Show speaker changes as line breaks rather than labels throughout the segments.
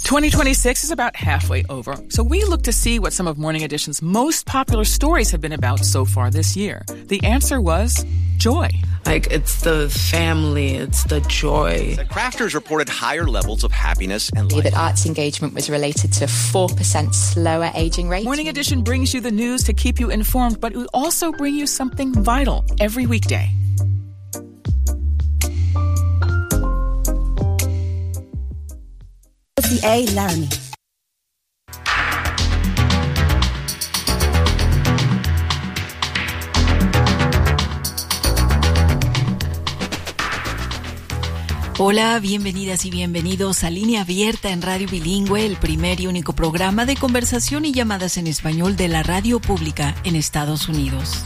2026 is about halfway over, so we look to see what some of Morning Edition's most popular stories have been about so far this year. The answer was joy.
Like, it's the family, it's the joy.
The crafters reported higher levels of happiness and life.
That arts engagement was related to a 4% slower aging rate.
Morning Edition brings you the news to keep you informed, but we also bring you something vital every weekday.
A. Laramie.
Hola, bienvenidas y bienvenidos a Línea Abierta en Radio Bilingüe, el primer y único programa de conversación y llamadas en español de la radio pública en Estados Unidos.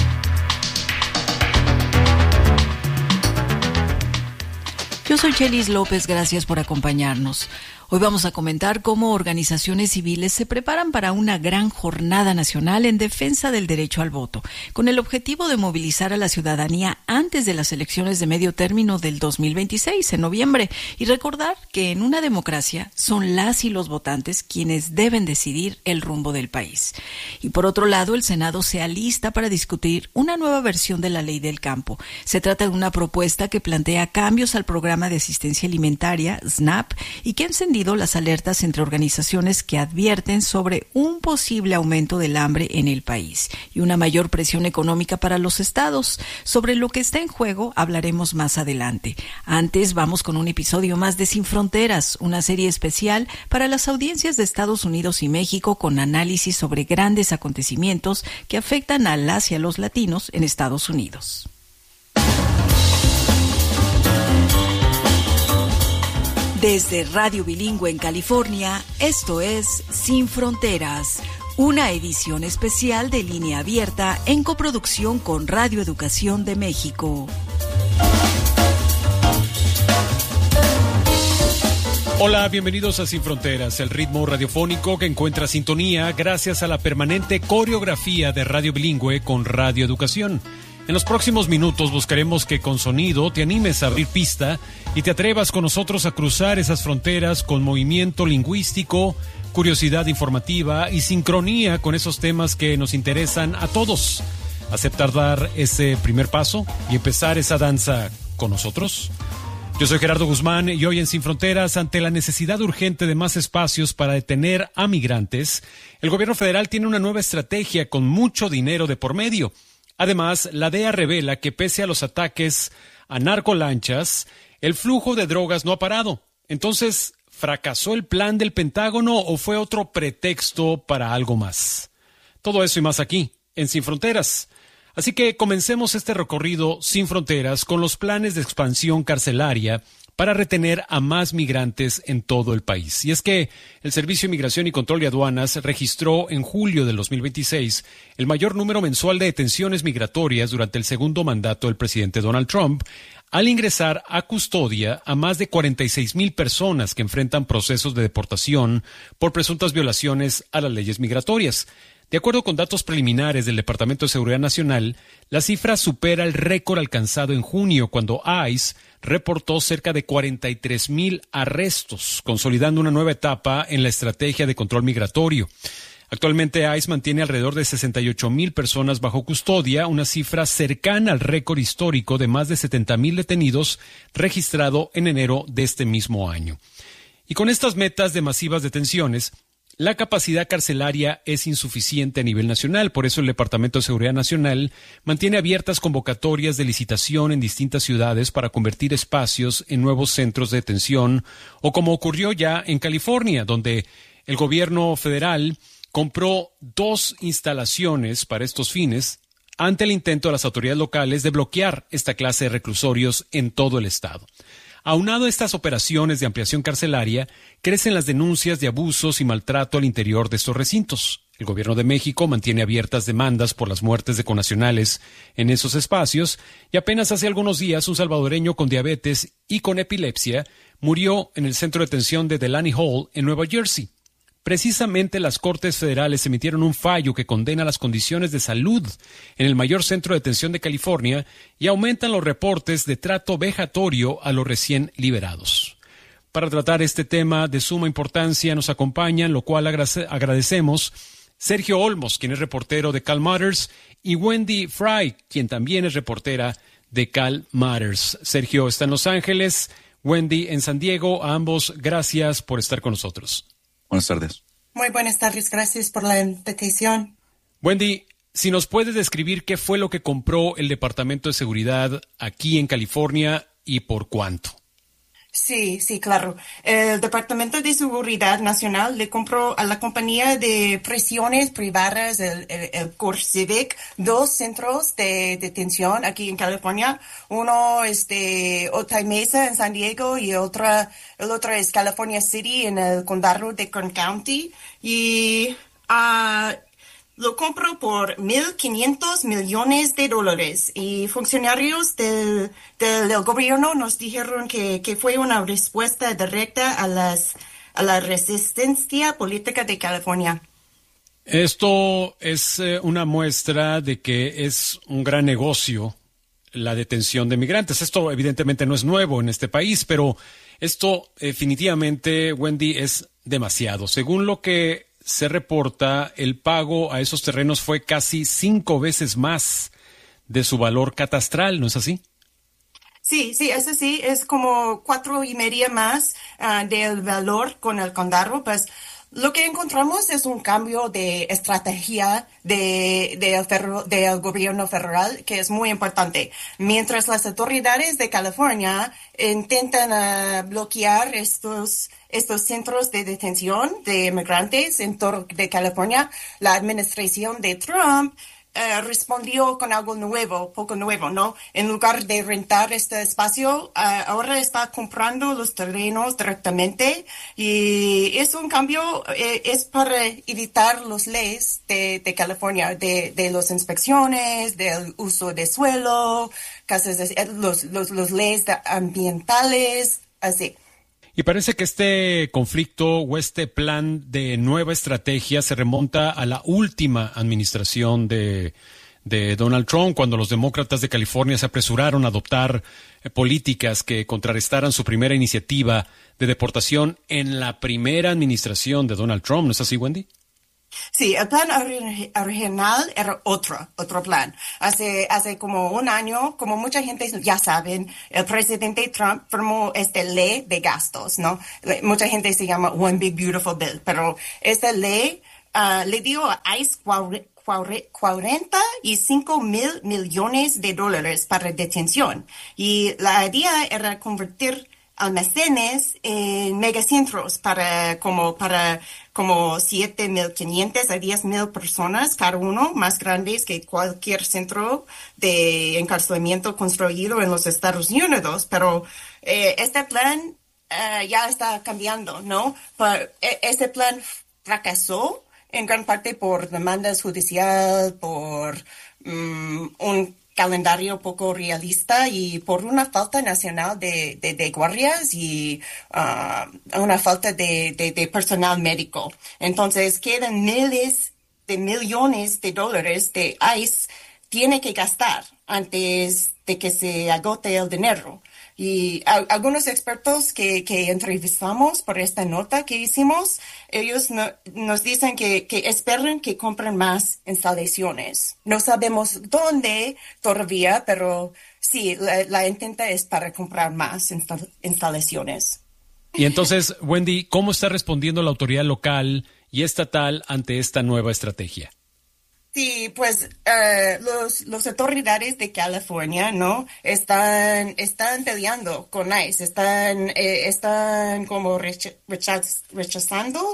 Yo soy Chelis López, gracias por acompañarnos. Hoy vamos a comentar cómo organizaciones civiles se preparan para una gran jornada nacional en defensa del derecho al voto, con el objetivo de movilizar a la ciudadanía antes de las elecciones de medio término del 2026, en noviembre, y recordar que en una democracia son las y los votantes quienes deben decidir el rumbo del país. Y por otro lado, el Senado se alista para discutir una nueva versión de la Ley del Campo. Se trata de una propuesta que plantea cambios al programa de asistencia alimentaria, SNAP, y que ha encendido las alertas entre organizaciones que advierten sobre un posible aumento del hambre en el país y una mayor presión económica para los estados. Sobre lo que está en juego hablaremos más adelante. Antes vamos con un episodio más de Sin Fronteras, una serie especial para las audiencias de Estados Unidos y México con análisis sobre grandes acontecimientos que afectan a las y a los latinos en Estados Unidos. Desde Radio Bilingüe en California, esto es Sin Fronteras, una edición especial de Línea Abierta en coproducción con Radio Educación de México.
Hola, bienvenidos a Sin Fronteras, el ritmo radiofónico que encuentra sintonía gracias a la permanente coreografía de Radio Bilingüe con Radio Educación. En los próximos minutos buscaremos que con sonido te animes a abrir pista y te atrevas con nosotros a cruzar esas fronteras con movimiento lingüístico, curiosidad informativa y sincronía con esos temas que nos interesan a todos. ¿Aceptar dar ese primer paso y empezar esa danza con nosotros? Yo soy Gerardo Guzmán y hoy en Sin Fronteras, ante la necesidad urgente de más espacios para detener a migrantes, el gobierno federal tiene una nueva estrategia con mucho dinero de por medio. Además, la DEA revela que pese a los ataques a narcolanchas, el flujo de drogas no ha parado. Entonces, ¿fracasó el plan del Pentágono o fue otro pretexto para algo más? Todo eso y más aquí, en Sin Fronteras. Así que comencemos este recorrido sin fronteras con los planes de expansión carcelaria para retener a más migrantes en todo el país. Y es que el Servicio de Migración y Control de Aduanas registró en julio del 2026 el mayor número mensual de detenciones migratorias durante el segundo mandato del presidente Donald Trump, al ingresar a custodia a más de 46,000 personas que enfrentan procesos de deportación por presuntas violaciones a las leyes migratorias. De acuerdo con datos preliminares del Departamento de Seguridad Nacional, la cifra supera el récord alcanzado en junio, cuando ICE reportó cerca de 43,000 arrestos, consolidando una nueva etapa en la estrategia de control migratorio. Actualmente ICE mantiene alrededor de 68,000 personas bajo custodia, una cifra cercana al récord histórico de más de 70,000 detenidos registrado en enero de este mismo año. Y con estas metas de masivas detenciones, la capacidad carcelaria es insuficiente a nivel nacional. Por eso el Departamento de Seguridad Nacional mantiene abiertas convocatorias de licitación en distintas ciudades para convertir espacios en nuevos centros de detención, o como ocurrió ya en California, donde el gobierno federal compró 2 instalaciones para estos fines ante el intento de las autoridades locales de bloquear esta clase de reclusorios en todo el estado. Aunado a estas operaciones de ampliación carcelaria, crecen las denuncias de abusos y maltrato al interior de estos recintos. El gobierno de México mantiene abiertas demandas por las muertes de connacionales en esos espacios, y apenas hace algunos días un salvadoreño con diabetes y con epilepsia murió en el centro de detención de Delaney Hall en Nueva Jersey. Precisamente las Cortes Federales emitieron un fallo que condena las condiciones de salud en el mayor centro de detención de California y aumentan los reportes de trato vejatorio a los recién liberados. para tratar este tema de suma importancia. Nos acompañan, lo cual agradecemos, Sergio Olmos, quien es reportero de Cal Matters, y Wendy Fry, quien también es reportera de Cal Matters. Sergio está en Los Ángeles, Wendy en San Diego. A ambos, gracias por estar con nosotros.
Buenas tardes.
Muy buenas tardes, gracias por la invitación.
Wendy, si nos puedes describir qué fue lo que compró el Departamento de Seguridad aquí en California y por cuánto.
Sí, claro. El Departamento de Seguridad Nacional le compró a la compañía de prisiones privadas, el CoreCivic, 2 centros de detención aquí en California. Uno es de Otay Mesa en San Diego y el otro es California City en el condado de Kern County. Y lo compró por $1,500 millones y funcionarios del gobierno nos dijeron que fue una respuesta directa a la resistencia política de California.
Esto es una muestra de que es un gran negocio la detención de migrantes. Esto evidentemente no es nuevo en este país, pero esto definitivamente, Wendy, es demasiado. Según lo que se reporta, el pago a esos terrenos fue casi 5 veces más de su valor catastral, ¿no es así?
Sí, es así. Es como 4.5 más del valor con el condado. Pues lo que encontramos es un cambio de estrategia del gobierno federal que es muy importante. Mientras las autoridades de California intentan bloquear estos centros de detención de inmigrantes en todo de California, la administración de Trump respondió con algo nuevo, poco nuevo, ¿no? En lugar de rentar este espacio, ahora está comprando los terrenos directamente y es un cambio, es para evitar las leyes de California, de las inspecciones, del uso de suelo, los leyes ambientales, así.
Y parece que este conflicto o este plan de nueva estrategia se remonta a la última administración de Donald Trump, cuando los demócratas de California se apresuraron a adoptar políticas que contrarrestaran su primera iniciativa de deportación en la primera administración de Donald Trump. ¿No es así, Wendy?
Sí, el plan original era otro plan. Hace como un año, como mucha gente ya saben, el presidente Trump firmó esta ley de gastos, ¿no? Mucha gente se llama One Big Beautiful Bill, pero esta ley le dio a ICE $45 millones para detención. Y la idea era convertir almacenes en megacentros para como 7,500 a 10,000 personas cada uno, más grandes que cualquier centro de encarcelamiento construido en los Estados Unidos. Pero este plan ya está cambiando, ¿no? Este plan fracasó en gran parte por demandas judiciales, por un calendario poco realista y por una falta nacional de guardias y una falta de personal médico. Entonces quedan miles de millones de dólares de ICE tiene que gastar antes de que se agote el dinero. Y algunos expertos que entrevistamos por esta nota que hicimos, ellos nos dicen que esperan que compren más instalaciones. No sabemos dónde todavía, pero sí, la intenta es para comprar más instalaciones.
Y entonces, Wendy, ¿cómo está respondiendo la autoridad local y estatal ante esta nueva estrategia?
Sí, pues los autoridades de California, ¿no? Están peleando con ICE, están como rechazando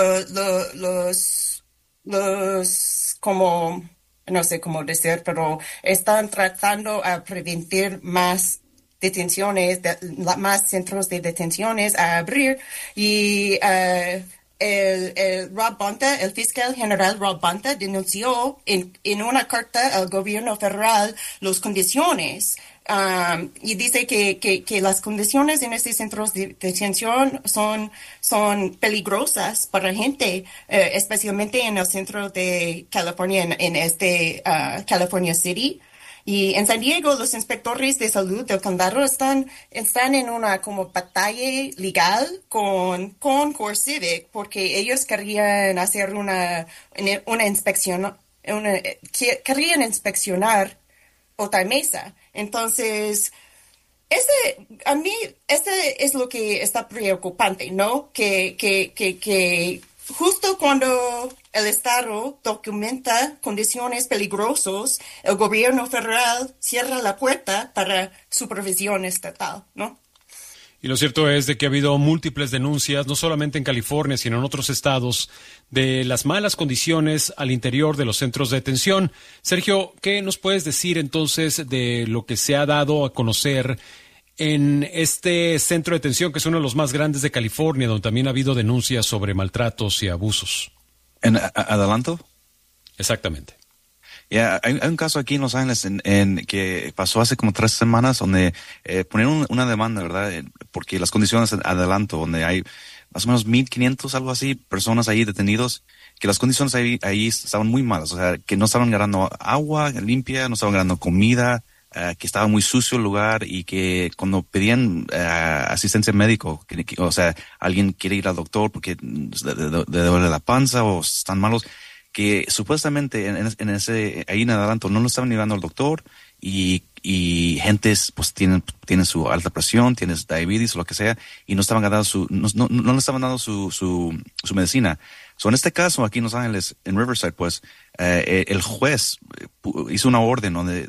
los como no sé cómo decir, pero están tratando a prevenir más detenciones, más centros de detenciones a abrir y el Rob Bonta, el fiscal general Rob Bonta, denunció en una carta al gobierno federal las condiciones y dice que las condiciones en estos centros de detención son peligrosas para gente, especialmente en el centro de California, en California City. Y en San Diego, los inspectores de salud del condado están en una como batalla legal con Core Civic porque ellos querían hacer una inspección, querían inspeccionar otra mesa. Entonces, a mí, es lo que está preocupante, ¿no? Que justo cuando el Estado documenta condiciones peligrosas, el gobierno federal cierra la puerta para supervisión estatal, ¿no?
Y lo cierto es de que ha habido múltiples denuncias, no solamente en California, sino en otros estados, de las malas condiciones al interior de los centros de detención. Sergio, ¿qué nos puedes decir entonces de lo que se ha dado a conocer en este centro de detención, que es uno de los más grandes de California, donde también ha habido denuncias sobre maltratos y abusos?
¿En Adelanto?
Exactamente.
Hay un caso aquí en Los Ángeles que pasó hace como 3 semanas donde ponieron una demanda, ¿verdad? Porque las condiciones en Adelanto, donde hay más o menos 1,500, algo así, personas ahí detenidos, que las condiciones ahí estaban muy malas, o sea, que no estaban ganando agua limpia, no estaban ganando comida, que estaba muy sucio el lugar y que cuando pedían asistencia médico, o sea, alguien quiere ir al doctor porque le duele la panza o están malos, que supuestamente ahí en Adelanto no lo estaban llevando al doctor y gentes pues tienen su alta presión, tienen diabetes o lo que sea y no estaban dando no le estaban dando su medicina. So, en este caso aquí en Los Ángeles, en Riverside, pues el juez hizo una orden donde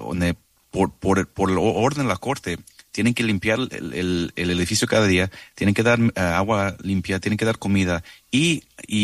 por el orden de la corte tienen que limpiar el edificio cada día, tienen que dar agua limpia, tienen que dar comida y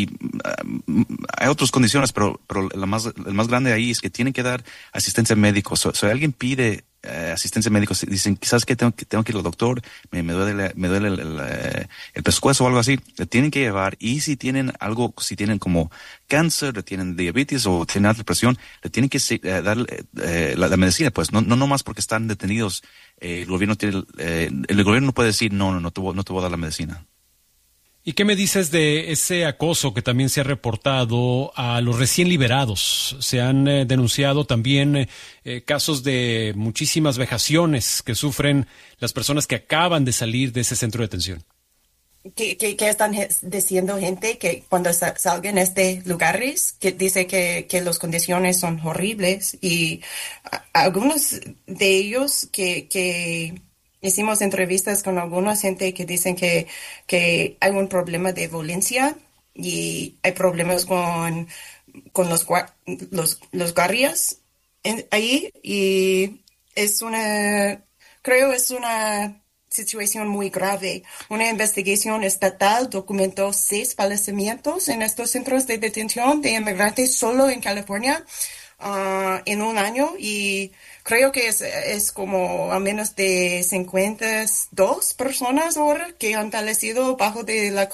hay otras condiciones, pero el más grande ahí es que tienen que dar asistencia médica. Si alguien pide asistencia médica, dicen, ¿sabes qué? Tengo que ir al doctor, me duele el pescuezo o algo así, le tienen que llevar, y si tienen como cáncer, tienen diabetes o tienen alta presión, le tienen que dar la medicina, pues no más porque están detenidos. El gobierno no puede decir no te voy a dar la medicina.
¿Y qué me dices de ese acoso que también se ha reportado a los recién liberados? Se han denunciado también casos de muchísimas vejaciones que sufren las personas que acaban de salir de ese centro de detención.
¿Qué están diciendo gente que cuando salgan a estos lugares, que dice que las condiciones son horribles? Y algunos de ellos que hicimos entrevistas con alguna gente que dicen que hay un problema de violencia y hay problemas con los guardias ahí, y es una situación muy grave. Una investigación estatal documentó 6 fallecimientos en estos centros de detención de inmigrantes solo en California en un año, y creo que es como a menos de 52 personas ahora que han fallecido bajo de la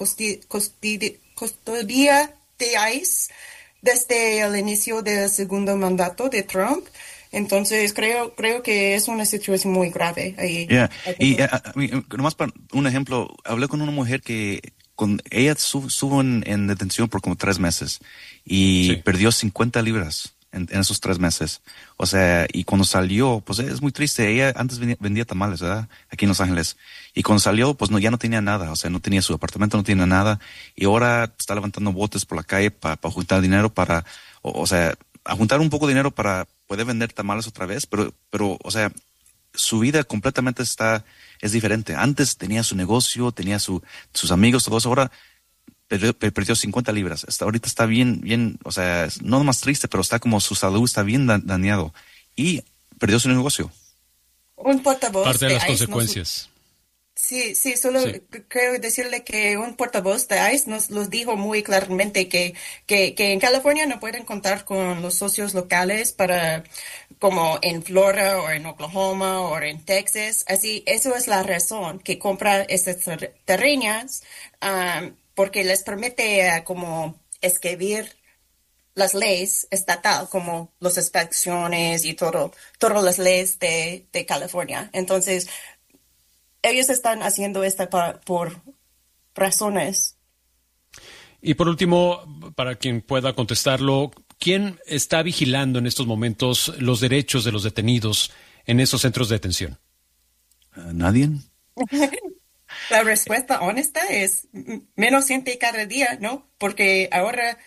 custodia de ICE desde el inicio del segundo mandato de Trump. Entonces creo que es una situación muy grave ahí.
Y nomás para un ejemplo, hablé con una mujer que ella estuvo en detención por como 3 meses y perdió 50 libras en esos 3 meses. O sea, y cuando salió, pues es muy triste. Ella antes vendía tamales, ¿verdad? Aquí en Los Ángeles. Y cuando salió, pues ya no tenía nada. O sea, no tenía su apartamento, no tenía nada. Y ahora está levantando botes por la calle para juntar dinero o sea, a juntar un poco de dinero para poder vender tamales otra vez. Pero, o sea, su vida completamente es diferente. Antes tenía su negocio, tenía sus amigos, todo eso. Ahora perdió 50 libras. Ahorita está bien, o sea, no más triste, pero está como su salud está bien dañado. Y perdió su negocio.
Un portavoz
parte de las consecuencias.
Sí, solo quiero decirle que un portavoz de ICE nos dijo muy claramente que en California no pueden contar con los socios locales para, como en Florida o en Oklahoma o en Texas. Así, eso es la razón que compra estas terrenas, porque les permite como escribir las leyes estatal, como las inspecciones y todas las leyes de California. Entonces, ellos están haciendo esto por razones.
Y por último, para quien pueda contestarlo, ¿Quién está vigilando en estos momentos los derechos de los detenidos en esos centros de detención?
¿Nadie?
La respuesta honesta es menos gente cada día, ¿no? Porque ahora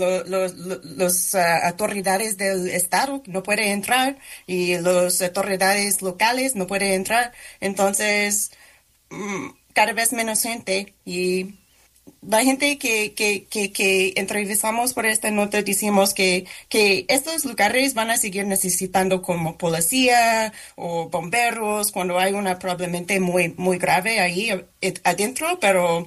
los autoridades del Estado no pueden entrar y las autoridades locales no pueden entrar. Entonces, cada vez menos gente. Y la gente que entrevistamos por esta nota decimos que estos lugares van a seguir necesitando como policía o bomberos cuando hay una probablemente muy, muy grave ahí adentro, pero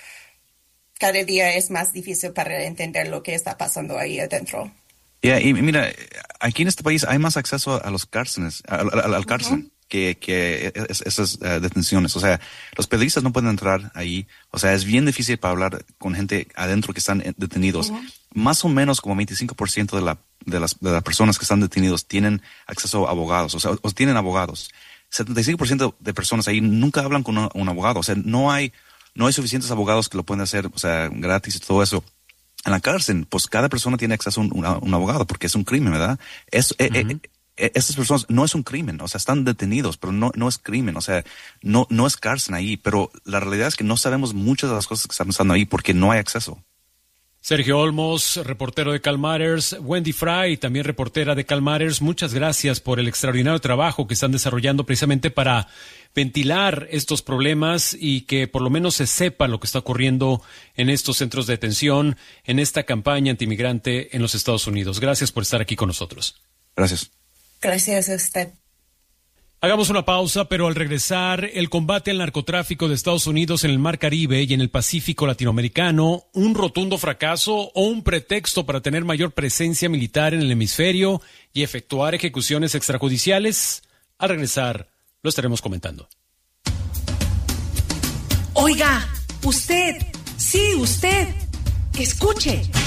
cada día es más difícil para entender lo que está pasando ahí adentro.
Y mira, aquí en este país hay más acceso a los cárceles, al cárcel. Que esas detenciones. O sea, los periodistas no pueden entrar ahí. O sea, es bien difícil para hablar con gente adentro que están detenidos. Más o menos como 25% de las personas que están detenidos tienen acceso a abogados. O sea, o tienen abogados. 75% de personas ahí nunca hablan con un abogado. O sea, no hay suficientes abogados que lo pueden hacer, o sea, gratis y todo eso. En la cárcel, pues cada persona tiene acceso a un abogado porque es un crimen, ¿verdad? Estas personas no es un crimen, o sea, están detenidos, pero no es crimen, o sea, no es cárcel ahí, pero la realidad es que no sabemos muchas de las cosas que están pasando ahí porque no hay acceso.
Sergio Olmos, reportero de Calmatters, Wendy Fry, también reportera de Calmatters, muchas gracias por el extraordinario trabajo que están desarrollando precisamente para ventilar estos problemas y que por lo menos se sepa lo que está ocurriendo en estos centros de detención, en esta campaña antimigrante en los Estados Unidos. Gracias por estar aquí con nosotros.
Gracias.
Gracias a usted.
Hagamos una pausa, pero al regresar, el combate al narcotráfico de Estados Unidos en el Mar Caribe y en el Pacífico latinoamericano, un rotundo fracaso o un pretexto para tener mayor presencia militar en el hemisferio y efectuar ejecuciones extrajudiciales. Al regresar, lo estaremos comentando.
Oiga, usted, sí, usted, escuche.